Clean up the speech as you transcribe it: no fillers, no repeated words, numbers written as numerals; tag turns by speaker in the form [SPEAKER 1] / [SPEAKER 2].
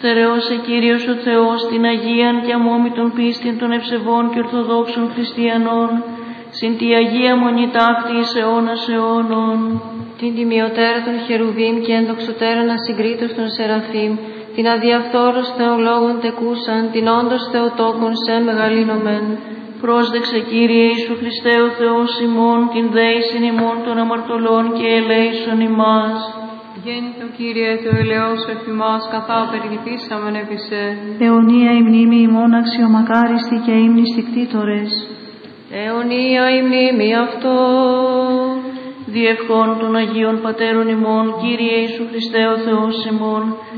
[SPEAKER 1] Στερεώσε Κύριος ο Θεός την Αγίαν και αμόμητον πίστην των ευσεβών και ορθοδόξων χριστιανών, συν τη Αγία Μονή ταύτη εις αιώνας αιώνων.
[SPEAKER 2] Την τιμιωτέρα των χερουβίμ και ενδοξωτέραν ασυγκρίτως των σεραφείμ, την αδιαφθόρος θεολόγων τεκούσαν, την όντως θεοτόκον σε μεγαλύνομεν.
[SPEAKER 1] Πρόσδεξε Κύριε Ιησού Χριστέ ο Θεός ημών, την δέησιν ημών των αμαρτωλών και ελέησον ημάς.
[SPEAKER 3] Γέννητο Κύριε το ελαιός εφ' ημάς, καθά περιλυπήσαμεν επί σε.
[SPEAKER 4] Αιωνία η μνήμη ημών αξιομακάριστη και ύμνηστη κτήτορες.
[SPEAKER 2] Αιωνία η μνήμη αυτό.
[SPEAKER 1] Διευχών των Αγίων Πατέρων ημών, Κύριε Ιησού Χριστέ ο Θεός ημών,